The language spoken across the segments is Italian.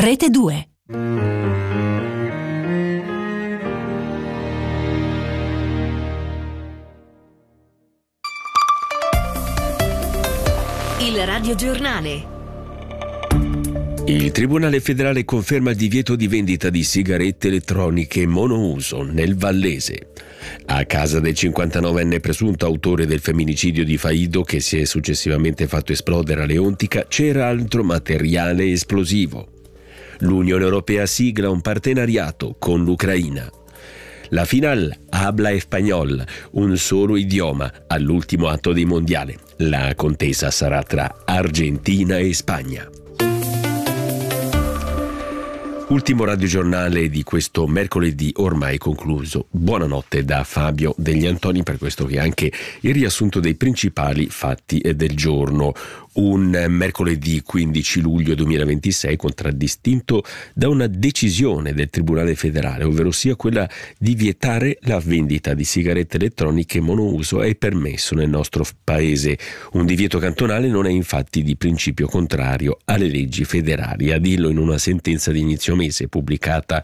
Rete 2. Il radiogiornale. Il Tribunale federale conferma il divieto di vendita di sigarette elettroniche monouso nel Vallese. A casa del 59enne presunto autore del femminicidio di Faido, che si è successivamente fatto esplodere a Leontica, c'era altro materiale esplosivo. L'Unione Europea sigla un partenariato con l'Ucraina. La final habla español, un solo idioma, all'ultimo atto dei mondiali. La contesa sarà tra Argentina e Spagna. Ultimo radiogiornale di questo mercoledì ormai concluso. Buonanotte da Fabio Degli Antoni, per questo che è anche il riassunto dei principali fatti del giorno. Un mercoledì 15 luglio 2026 contraddistinto da una decisione del Tribunale federale, ovvero sia quella di vietare la vendita di sigarette elettroniche monouso è permesso nel nostro paese. Un divieto cantonale non è infatti di principio contrario alle leggi federali, a dirlo in una sentenza di inizio mese pubblicata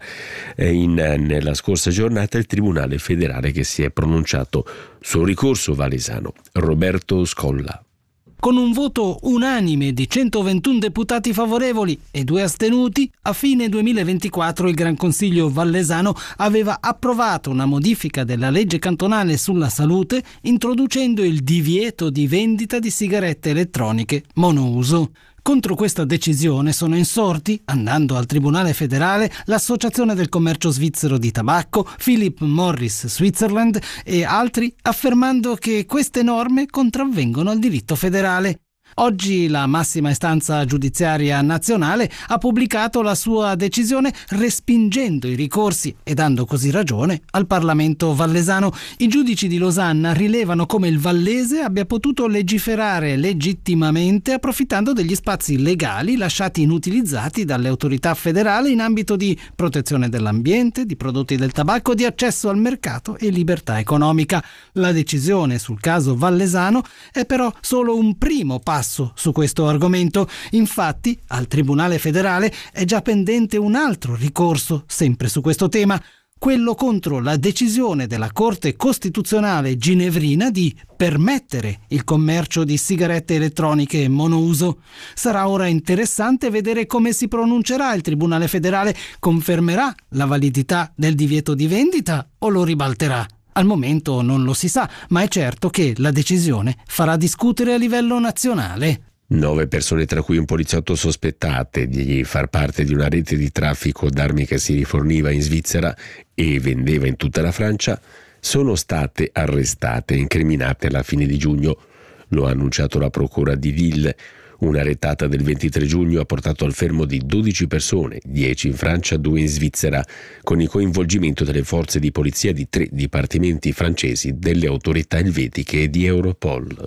nella scorsa giornata il Tribunale federale, che si è pronunciato sul ricorso valesano. Roberto Scolla. Con un voto unanime di 121 deputati favorevoli e 2 astenuti, a fine 2024 il Gran Consiglio vallesano aveva approvato una modifica della legge cantonale sulla salute, introducendo il divieto di vendita di sigarette elettroniche monouso. Contro questa decisione sono insorti, andando al Tribunale federale, l'Associazione del Commercio Svizzero di Tabacco, Philip Morris Switzerland e altri, affermando che queste norme contravvengono al diritto federale. Oggi la massima istanza giudiziaria nazionale ha pubblicato la sua decisione respingendo i ricorsi e dando così ragione al Parlamento vallesano. I giudici di Losanna rilevano come il Vallese abbia potuto legiferare legittimamente approfittando degli spazi legali lasciati inutilizzati dalle autorità federali in ambito di protezione dell'ambiente, di prodotti del tabacco, di accesso al mercato e libertà economica. La decisione sul caso vallesano è però solo un primo passo su questo argomento. Infatti, al Tribunale federale è già pendente un altro ricorso, sempre su questo tema, quello contro la decisione della Corte Costituzionale ginevrina di permettere il commercio di sigarette elettroniche monouso. Sarà ora interessante vedere come si pronuncerà il Tribunale federale. Confermerà la validità del divieto di vendita o lo ribalterà? Al momento non lo si sa, ma è certo che la decisione farà discutere a livello nazionale. 9 persone, tra cui un poliziotto sospettate di far parte di una rete di traffico d'armi che si riforniva in Svizzera e vendeva in tutta la Francia, sono state arrestate e incriminate alla fine di giugno. Lo ha annunciato la procura di Lille. Una retata del 23 giugno ha portato al fermo di 12 persone, 10 in Francia, 2 in Svizzera, con il coinvolgimento delle forze di polizia di 3 dipartimenti francesi, delle autorità elvetiche e di Europol.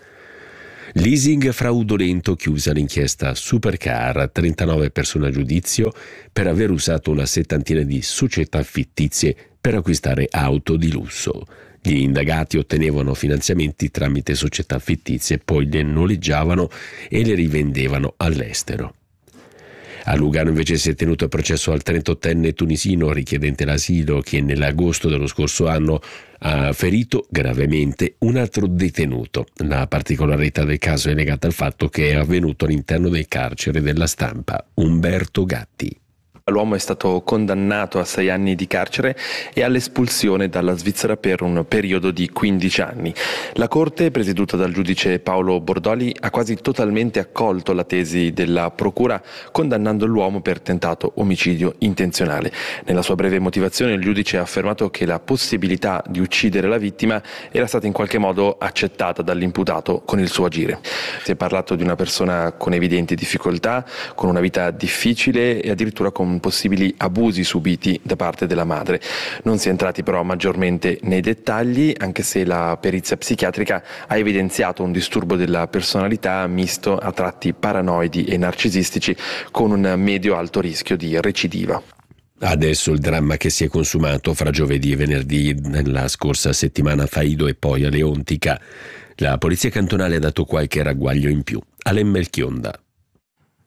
Leasing fraudolento, chiusa l'inchiesta Supercar, 39 persone a giudizio per aver usato una settantina di società fittizie per acquistare auto di lusso. Gli indagati ottenevano finanziamenti tramite società fittizie, poi le noleggiavano e le rivendevano all'estero. A Lugano invece si è tenuto a processo al 38enne tunisino richiedente l'asilo che nell'agosto dello scorso anno ha ferito gravemente un altro detenuto. La particolarità del caso è legata al fatto che è avvenuto all'interno del carcere della Stampa. Umberto Gatti. L'uomo è stato condannato a 6 anni di carcere e all'espulsione dalla Svizzera per un periodo di 15 anni. La Corte, presieduta dal giudice Paolo Bordoli, ha quasi totalmente accolto la tesi della procura, condannando l'uomo per tentato omicidio intenzionale. Nella sua breve motivazione il giudice ha affermato che la possibilità di uccidere la vittima era stata in qualche modo accettata dall'imputato con il suo agire. Si è parlato di una persona con evidenti difficoltà, con una vita difficile e addirittura con possibili abusi subiti da parte della madre. Non si è entrati però maggiormente nei dettagli, anche se la perizia psichiatrica ha evidenziato un disturbo della personalità misto a tratti paranoidi e narcisistici con un medio-alto rischio di recidiva. Adesso il dramma che si è consumato fra giovedì e venerdì nella scorsa settimana a Faido e poi a Leontica. La polizia cantonale ha dato qualche ragguaglio in più. Alain Melchionda.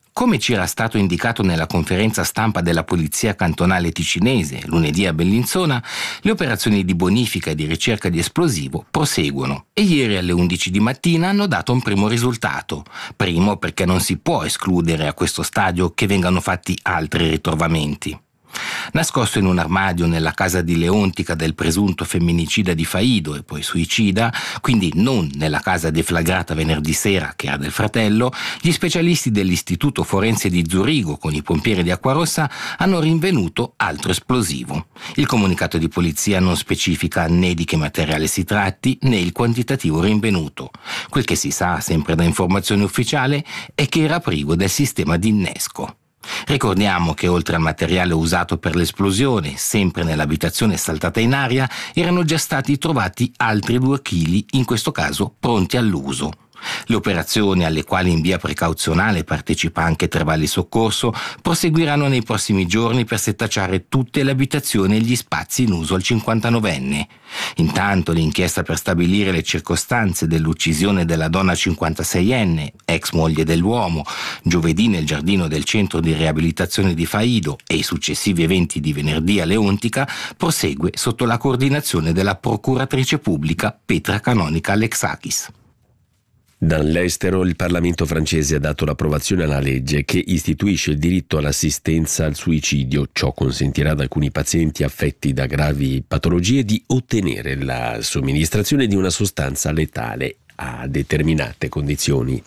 Come ci era stato indicato nella conferenza stampa della Polizia Cantonale Ticinese lunedì a Bellinzona, le operazioni di bonifica e di ricerca di esplosivo proseguono e ieri alle 11 di mattina hanno dato un primo risultato. Primo perché non si può escludere a questo stadio che vengano fatti altri ritrovamenti. Nascosto in un armadio nella casa di Leontica del presunto femminicida di Faido e poi suicida, quindi non nella casa deflagrata venerdì sera che era del fratello, gli specialisti dell'Istituto Forense di Zurigo con i pompieri di Acquarossa hanno rinvenuto altro esplosivo. Il comunicato di polizia non specifica né di che materiale si tratti né il quantitativo rinvenuto. Quel che si sa, sempre da informazione ufficiale, è che era privo del sistema di innesco. Ricordiamo che oltre al materiale usato per l'esplosione, sempre nell'abitazione saltata in aria, erano già stati trovati altri 2 chili, in questo caso pronti all'uso. Le operazioni, alle quali in via precauzionale partecipa anche Trevali Soccorso, proseguiranno nei prossimi giorni per setacciare tutte le abitazioni e gli spazi in uso al 59enne. Intanto l'inchiesta per stabilire le circostanze dell'uccisione della donna 56enne, ex moglie dell'uomo, giovedì nel giardino del centro di riabilitazione di Faido e i successivi eventi di venerdì a Leontica, prosegue sotto la coordinazione della procuratrice pubblica Petra Canonica Alexakis. Dall'estero il Parlamento francese ha dato l'approvazione alla legge che istituisce il diritto all'assistenza al suicidio. Ciò consentirà ad alcuni pazienti affetti da gravi patologie di ottenere la somministrazione di una sostanza letale a determinate condizioni.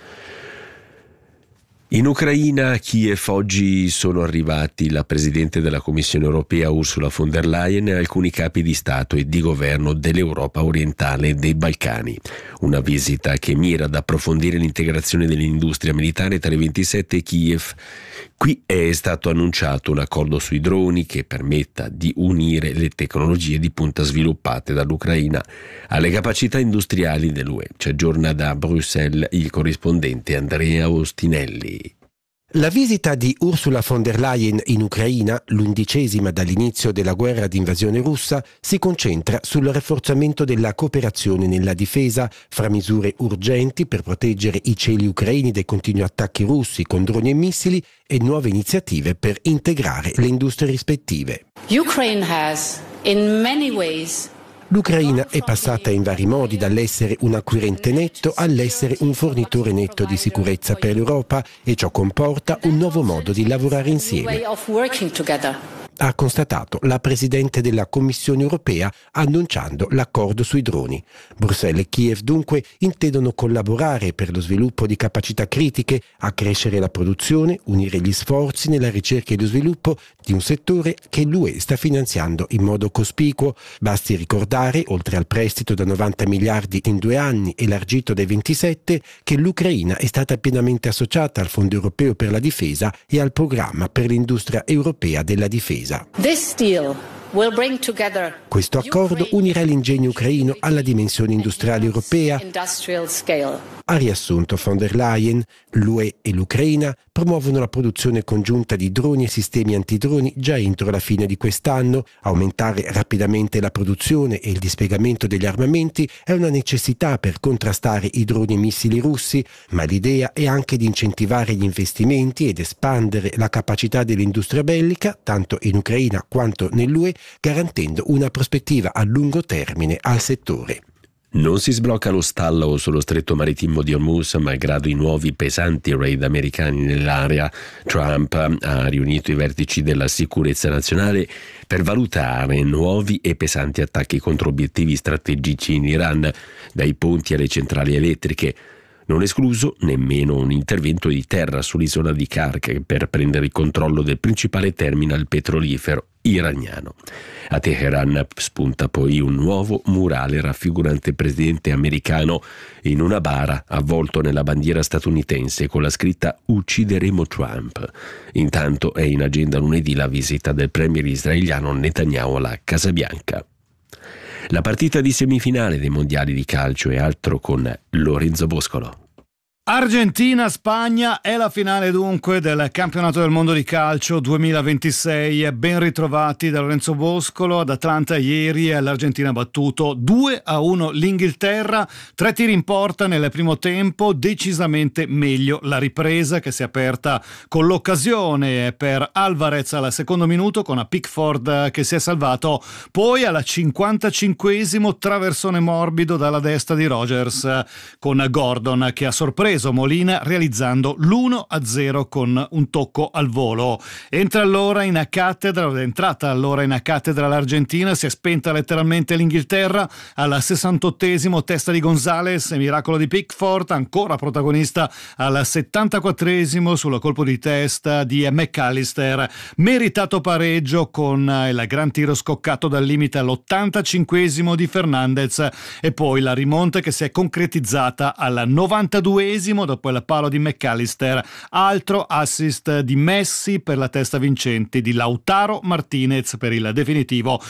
In Ucraina, a Kiev, oggi sono arrivati la Presidente della Commissione europea Ursula von der Leyen e alcuni capi di Stato e di governo dell'Europa orientale e dei Balcani. Una visita che mira ad approfondire l'integrazione dell'industria militare tra i 27 e Kiev. Qui è stato annunciato un accordo sui droni che permetta di unire le tecnologie di punta sviluppate dall'Ucraina alle capacità industriali dell'UE. Ci aggiorna da Bruxelles il corrispondente Andrea Ostinelli. La visita di Ursula von der Leyen in Ucraina, l'11ª dall'inizio della guerra d'invasione russa, si concentra sul rafforzamento della cooperazione nella difesa, fra misure urgenti per proteggere i cieli ucraini dai continui attacchi russi con droni e missili e nuove iniziative per integrare le industrie rispettive. L'Ucraina è passata in vari modi dall'essere un acquirente netto all'essere un fornitore netto di sicurezza per l'Europa e ciò comporta un nuovo modo di lavorare insieme, ha constatato la Presidente della Commissione europea annunciando l'accordo sui droni. Bruxelles e Kiev dunque intendono collaborare per lo sviluppo di capacità critiche, accrescere la produzione, unire gli sforzi nella ricerca e lo sviluppo di un settore che l'UE sta finanziando in modo cospicuo. Basti ricordare, oltre al prestito da 90 miliardi in 2 anni elargito dai 27, che l'Ucraina è stata pienamente associata al Fondo europeo per la difesa e al programma per l'industria europea della difesa. Questo accordo unirà l'ingegno ucraino alla dimensione industriale europea, ha riassunto von der Leyen. L'UE e l'Ucraina promuovono la produzione congiunta di droni e sistemi antidroni già entro la fine di quest'anno. Aumentare rapidamente la produzione e il dispiegamento degli armamenti è una necessità per contrastare i droni e missili russi, ma l'idea è anche di incentivare gli investimenti ed espandere la capacità dell'industria bellica, tanto in Ucraina quanto nell'UE, garantendo una prospettiva a lungo termine al settore. Non si sblocca lo stallo sullo stretto marittimo di Hormuz malgrado i nuovi pesanti raid americani nell'area. Trump ha riunito i vertici della sicurezza nazionale per valutare nuovi e pesanti attacchi contro obiettivi strategici in Iran, dai ponti alle centrali elettriche. Non escluso nemmeno un intervento di terra sull'isola di Kark per prendere il controllo del principale terminal petrolifero iraniano. A Teheran spunta poi un nuovo murale raffigurante il presidente americano in una bara avvolto nella bandiera statunitense con la scritta "Uccideremo Trump". Intanto è in agenda lunedì la visita del premier israeliano Netanyahu alla Casa Bianca. La partita di semifinale dei mondiali di calcio e altro con Lorenzo Boscolo. Argentina-Spagna è la finale dunque del campionato del mondo di calcio 2026. Ben ritrovati da Lorenzo Boscolo. Ad Atlanta ieri l'Argentina ha battuto 2-1 l'Inghilterra, 3 tiri in porta nel primo tempo, decisamente meglio la ripresa che si è aperta con l'occasione per Alvarez al secondo minuto con Pickford che si è salvato, poi alla 55esimo traversone morbido dalla destra di Rodgers con Gordon che ha sorpreso Molina realizzando l'1-0 con un tocco al volo. È entrata allora in cattedra l'Argentina, si è spenta letteralmente l'Inghilterra al 68esimo, testa di Gonzalez e miracolo di Pickford, ancora protagonista al 74esimo sul colpo di testa di McAllister. Meritato pareggio con il gran tiro scoccato dal limite all'85esimo di Fernandez e poi la rimonta che si è concretizzata al 92esimo dopo il palo di McAllister. Altro assist di Messi per la testa vincente di Lautaro Martinez per il definitivo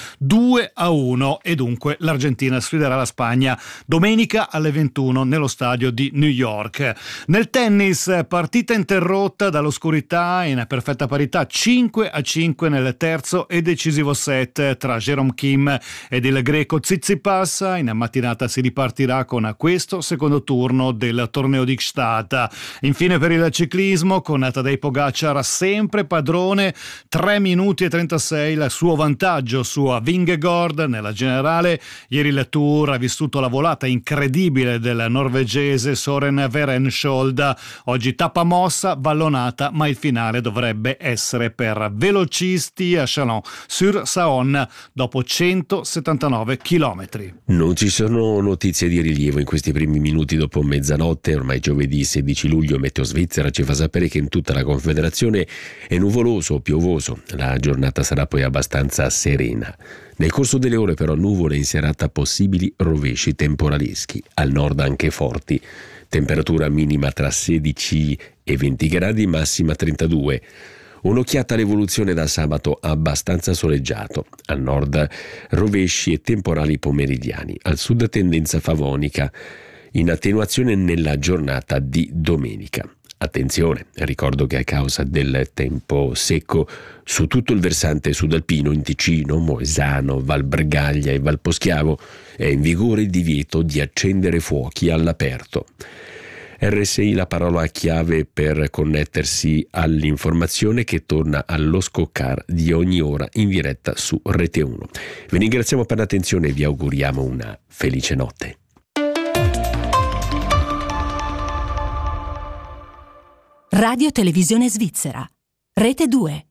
2-1 e dunque l'Argentina sfiderà la Spagna domenica alle 21 nello stadio di New York. Nel tennis, partita interrotta dall'oscurità in perfetta parità 5-5 nel terzo e decisivo set tra Jerome Kim ed il greco Tsitsipas. In mattinata si ripartirà con questo secondo turno del torneo di Gstaad. Infine per il ciclismo con Tadej Pogacar sempre padrone, 3 minuti e 36 il suo vantaggio su Vingegaard nella generale. Ieri il Tour ha vissuto la volata incredibile del norvegese Søren Verenskjold. Oggi tappa mossa, vallonata, ma il finale dovrebbe essere per velocisti a Chalon-sur-Saône dopo 179 chilometri. Non ci sono notizie di rilievo in questi primi minuti dopo mezzanotte, ormai giovedì 16 luglio. Meteo Svizzera ci fa sapere che in tutta la Confederazione è nuvoloso o piovoso. La giornata sarà poi abbastanza serena. Nel corso delle ore però nuvole in serata, possibili rovesci temporaleschi, al nord anche forti. Temperatura minima tra 16 e 20 gradi, massima 32. Un'occhiata all'evoluzione da sabato, abbastanza soleggiato. Al nord rovesci e temporali pomeridiani, al sud tendenza favonica, in attenuazione nella giornata di domenica. Attenzione, ricordo che a causa del tempo secco su tutto il versante sudalpino, in Ticino, Moesano, Val Bregaglia e Val Poschiavo, è in vigore il divieto di accendere fuochi all'aperto. RSI, la parola chiave per connettersi all'informazione che torna allo scoccar di ogni ora in diretta su Rete 1. Vi ringraziamo per l'attenzione e vi auguriamo una felice notte. Radio Televisione Svizzera, Rete 2.